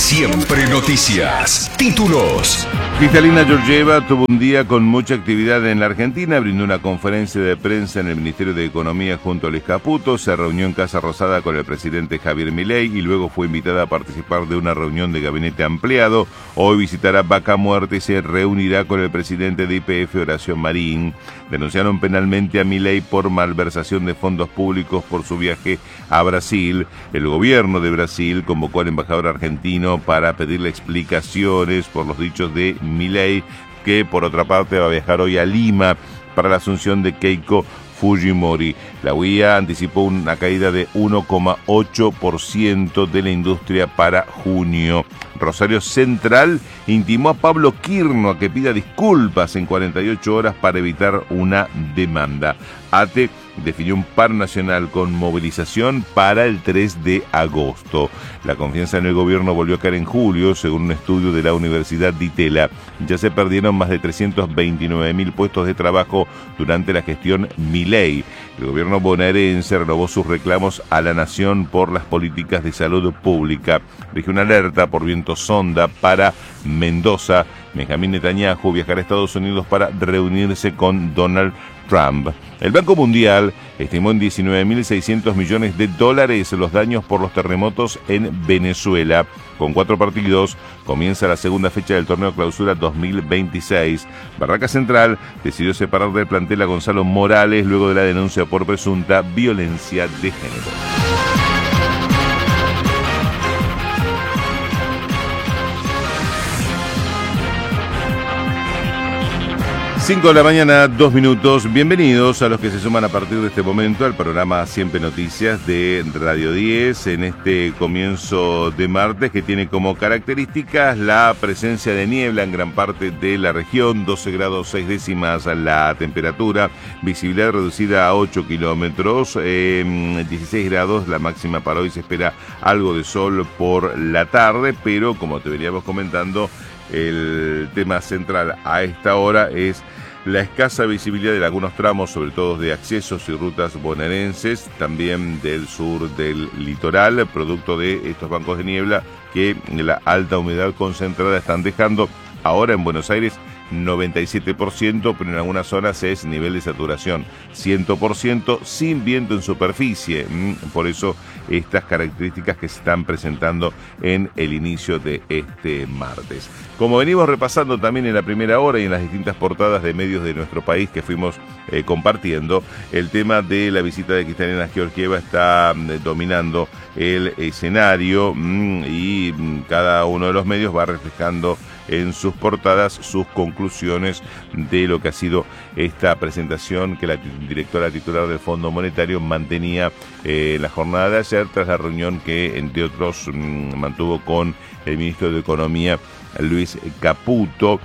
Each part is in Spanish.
Siempre Noticias. Títulos. Kristalina Georgieva tuvo un día con mucha actividad en la Argentina, brindó una conferencia de prensa en el Ministerio de Economía junto a Luis Caputo, se reunió en Casa Rosada con el presidente Javier Milei y luego fue invitada a participar de una reunión de gabinete ampliado. Hoy visitará Vaca Muerta y se reunirá con el presidente de YPF, Horacio Marín. Denunciaron penalmente a Milei por malversación de fondos públicos por su viaje a Brasil. El gobierno de Brasil convocó al embajador argentino para pedirle explicaciones por los dichos de Milei, que por otra parte va a viajar hoy a Lima para la asunción de Keiko Fujimori. La UIA anticipó una caída de 1,8% de la industria para junio. Rosario Central intimó a Pablo Quirno a que pida disculpas en 48 horas para evitar una demanda. ATE definió un paro nacional con movilización para el 3 de agosto. La confianza en el gobierno volvió a caer en julio, según un estudio de la Universidad de Itela. Ya se perdieron más de 329.000 puestos de trabajo durante la gestión Milei. El gobierno bonaerense renovó sus reclamos a la nación por las políticas de salud pública. Rige una alerta por viento sonda para Mendoza. Benjamín Netanyahu viajará a Estados Unidos para reunirse con Donald Trump. El Banco Mundial estimó en $19.600 millones los daños por los terremotos en Venezuela. Con 4 partidos, comienza la segunda fecha del torneo Clausura 2026. Barraca Central decidió separar del plantel a Gonzalo Morales luego de la denuncia por presunta violencia de género. 5 de la mañana, 2 minutos. Bienvenidos a los que se suman a partir de este momento al programa Siempre Noticias de Radio 10 en este comienzo de martes, que tiene como características la presencia de niebla en gran parte de la región, 12 grados 6 décimas la temperatura, visibilidad reducida a 8 kilómetros, 16 grados la máxima para hoy. Se espera algo de sol por la tarde, pero como te veníamos comentando, el tema central a esta hora es la escasa visibilidad de algunos tramos, sobre todo de accesos y rutas bonaerenses, también del sur del litoral, producto de estos bancos de niebla que la alta humedad concentrada están dejando ahora en Buenos Aires 97%, pero en algunas zonas es nivel de saturación 100%, sin viento en superficie. Por eso estas características que se están presentando en el inicio de este martes. Como venimos repasando también en la primera hora y en las distintas portadas de medios de nuestro país que fuimos compartiendo, el tema de la visita de Kristalina Georgieva está dominando el escenario y cada uno de los medios va reflejando en sus portadas sus conclusiones de lo que ha sido esta presentación que la directora titular del Fondo Monetario mantenía en la jornada de ayer, tras la reunión que, entre otros, mantuvo con el ministro de Economía, Luis Caputo.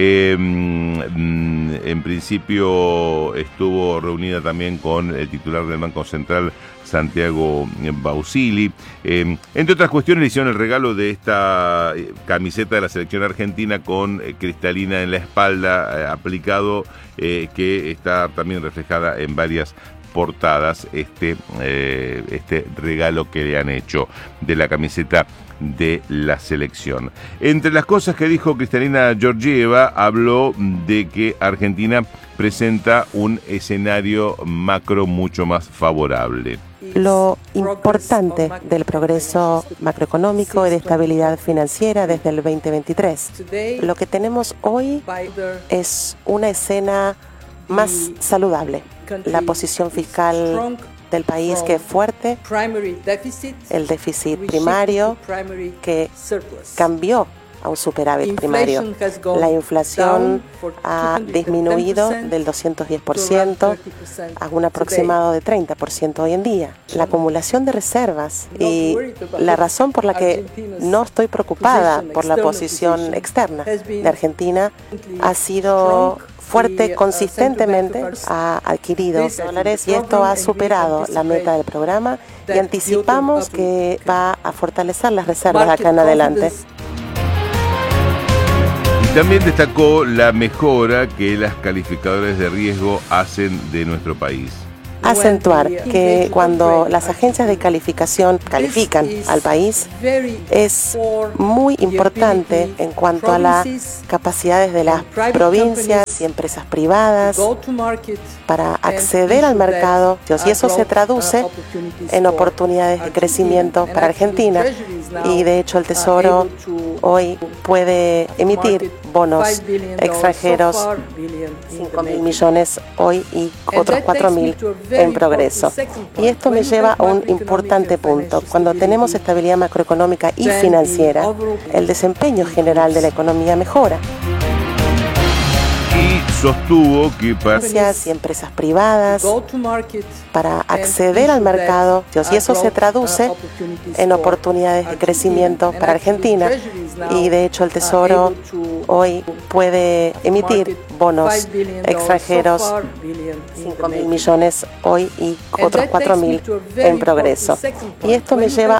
En principio estuvo reunida también con el titular del Banco Central, Santiago Bausili. Entre otras cuestiones, le hicieron el regalo de esta camiseta de la selección argentina con Kristalina en la espalda aplicado, que está también reflejada en varias portadas, este regalo que le han hecho de la camiseta de la selección. Entre las cosas que dijo Kristalina Georgieva, habló de que Argentina presenta un escenario macro mucho más favorable. Lo importante del progreso macroeconómico y de estabilidad financiera desde el 2023. Lo que tenemos hoy es una escena más saludable. La posición fiscal del país, que es fuerte, el déficit primario que cambió a un superávit primario. La inflación ha disminuido del 210% a un aproximado de 30% hoy en día. La acumulación de reservas y la razón por la que no estoy preocupada por la posición externa de Argentina ha sido fuerte, consistentemente ha adquirido dólares y esto ha superado la meta del programa y anticipamos que va a fortalecer las reservas acá en adelante. También destacó la mejora que las calificadoras de riesgo hacen de nuestro país. acentuar que cuando las agencias de calificación califican al país, es muy importante en cuanto a las capacidades de las provincias y empresas privadas para acceder al mercado, y eso se traduce en oportunidades de crecimiento para Argentina. Y de hecho el Tesoro hoy puede emitir bonos extranjeros, 5.000 millones hoy y otros 4.000 en progreso. Y esto me lleva a un importante punto. Cuando tenemos estabilidad macroeconómica y financiera, el desempeño general de la economía mejora. Y sostuvo que y empresas privadas para acceder al mercado, y eso se traduce en oportunidades de crecimiento para Argentina. Y de hecho el Tesoro hoy puede emitir bonos extranjeros, 5.000 millones hoy y otros 4.000 en progreso. Y esto me lleva